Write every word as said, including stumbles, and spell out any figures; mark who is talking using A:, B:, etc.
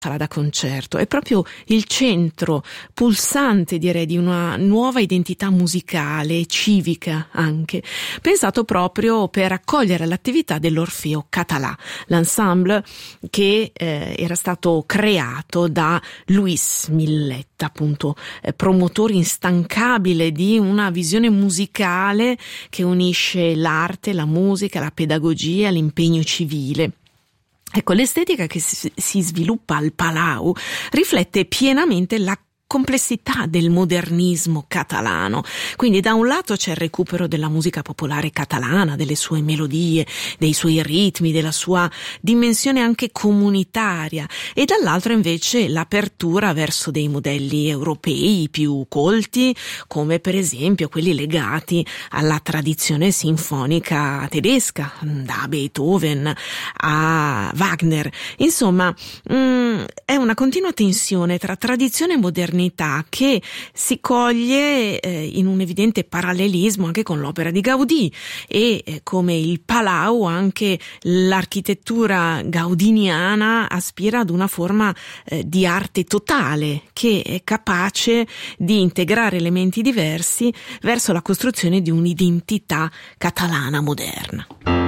A: sala da concerto, è proprio il centro pulsante, direi, di una nuova identità musicale, civica anche, pensato proprio per accogliere l'attività dell'Orfeo Català, l'ensemble che eh, era stato creato da Luis Millet, appunto eh, promotore instancabile di una visione musicale che unisce l'arte, la musica, la pedagogia, l'impegno civile. Ecco, l'estetica che si, si sviluppa al Palau riflette pienamente la complessità del modernismo catalano. Quindi da un lato c'è il recupero della musica popolare catalana, delle sue melodie, dei suoi ritmi, della sua dimensione anche comunitaria, e dall'altro invece l'apertura verso dei modelli europei più colti, come per esempio quelli legati alla tradizione sinfonica tedesca, da Beethoven a Wagner. Insomma, mh, è una continua tensione tra tradizione e modernità che si coglie eh, in un evidente parallelismo anche con l'opera di Gaudì, e eh, come il Palau anche l'architettura gaudiniana aspira ad una forma eh, di arte totale che è capace di integrare elementi diversi verso la costruzione di un'identità catalana moderna.